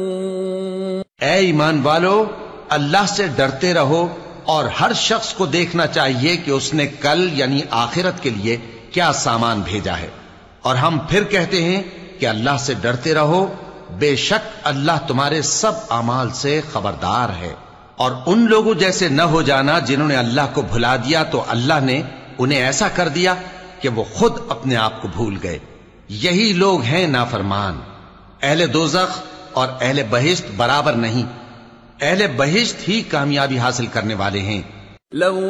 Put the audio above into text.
ऐ ईमान वालो, अल्लाह से डरते रहो और हर शख्स को देखना चाहिए कि उसने कल यानी आखिरत के लिए क्या सामान भेजा है। और हम फिर कहते हैं कि अल्लाह से डरते रहो, बेशक अल्लाह तुम्हारे सब अमाल से खबरदार है। और उन लोगों जैसे न हो जाना जिन्होंने अल्लाह को भुला दिया तो अल्लाह ने उन्हें ऐसा कर दिया कि वो खुद अपने आप को भूल गए। यही लोग हैं नाफरमान। अहले दोज़ख और अहले बहिश्त बराबर नहीं, अहले बहिश्त ही कामयाबी हासिल करने वाले हैं।